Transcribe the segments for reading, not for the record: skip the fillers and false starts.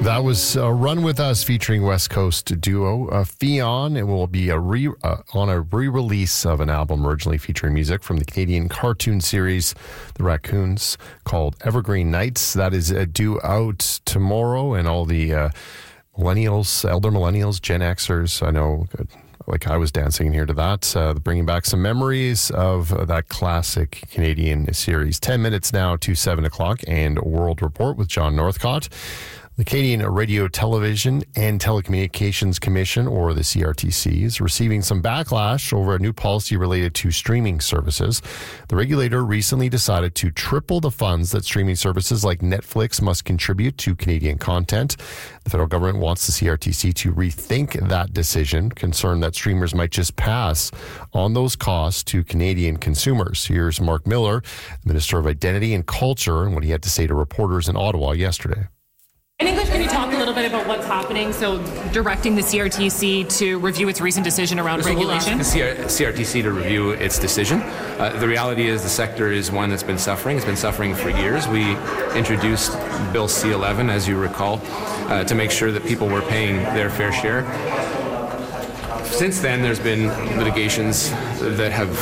That was Run With Us featuring West Coast duo Fionn. It will be on a re-release of an album originally featuring music from the Canadian cartoon series The Raccoons called Evergreen Nights. That is due out tomorrow, and all the millennials, elder millennials, Gen Xers, I know, like I was dancing in here to that, bringing back some memories of that classic Canadian series. 10 minutes now to 7 o'clock, and World Report with John Northcott. The Canadian Radio, Television and Telecommunications Commission, or the CRTC, is receiving some backlash over a new policy related to streaming services. The regulator recently decided to triple the funds that streaming services like Netflix must contribute to Canadian content. The federal government wants the CRTC to rethink that decision, concerned that streamers might just pass on those costs to Canadian consumers. Here's Mark Miller, Minister of Identity and Culture, and what he had to say to reporters in Ottawa yesterday. In English, can you talk a little bit about what's happening? So, directing the CRTC to review its recent decision around regulation? We'll ask the CRTC to review its decision. The reality is the sector is one that's been suffering. It's been suffering for years. We introduced Bill C-11, as you recall, to make sure that people were paying their fair share. Since then, there's been litigations that have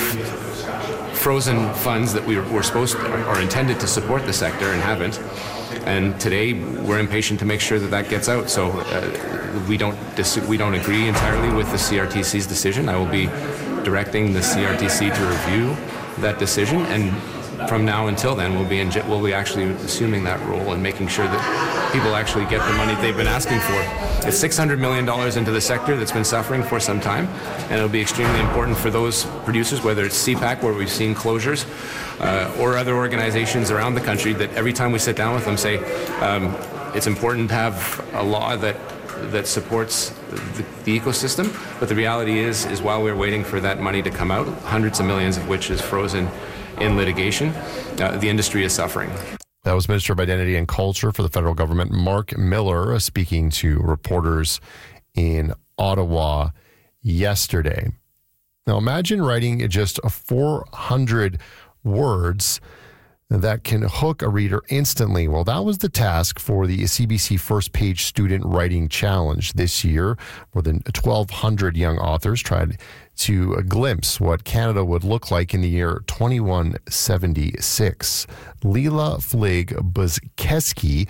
frozen funds that were supposed or intended to support the sector and haven't. And today we're impatient to make sure that gets out. So we don't agree entirely with the CRTC's decision. I will be directing the CRTC to review that decision, and from now until then we'll be actually assuming that role and making sure that people actually get the money they've been asking for. It's $600 million into the sector that's been suffering for some time, and it'll be extremely important for those producers, whether it's CPAC, where we've seen closures, or other organizations around the country, that every time we sit down with them say it's important to have a law that supports the ecosystem. But the reality is while we're waiting for that money to come out, hundreds of millions of which is frozen in litigation, the industry is suffering. That was Minister of Identity and Culture for the federal government, Mark Miller, speaking to reporters in Ottawa yesterday. Now imagine writing just 400 words that can hook a reader instantly. Well, that was the task for the CBC First Page Student Writing Challenge this year. More than 1,200 young authors tried to glimpse what Canada would look like in the year 2176. Leela Flig Keski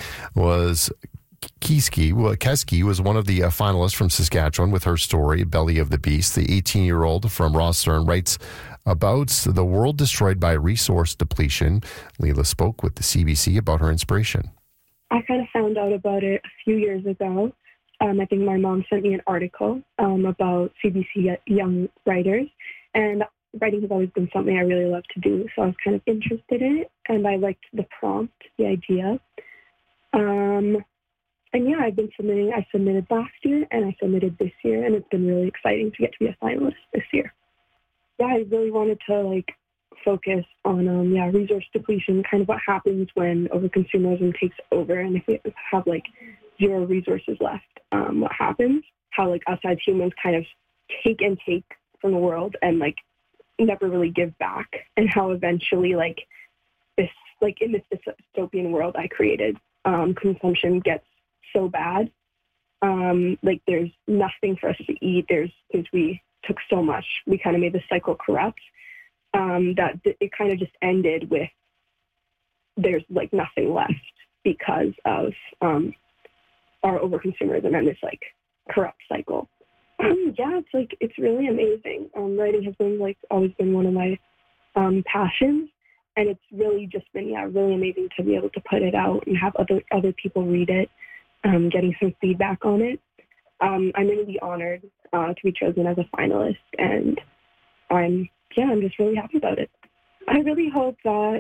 was one of the finalists from Saskatchewan with her story, Belly of the Beast. The 18-year-old from Rosthern writes about the world destroyed by resource depletion. Leela spoke with the CBC about her inspiration. I kind of found out about it a few years ago. I think my mom sent me an article about CBC young writers, and writing has always been something I really love to do, so I was kind of interested in it, and I liked the prompt, the idea. And yeah, I've been submitting. I submitted last year, and I submitted this year, and it's been really exciting to get to be a finalist this year. Yeah, I really wanted to focus on resource depletion, kind of what happens when overconsumerism takes over, and if we have zero resources left, what happens? How us as humans kind of take from the world and never really give back, and how eventually this in this dystopian world I created, consumption gets so bad. There's nothing for us to eat. We took so much. We kind of made the cycle corrupt. That it kind of just ended with there's nothing left because of our overconsumerism and this corrupt cycle. It's really amazing. Writing has been always been one of my passions, and it's really just been really amazing to be able to put it out and have other people read it, getting some feedback on it. I'm really honored to be chosen as a finalist, and I'm just really happy about it. I really hope that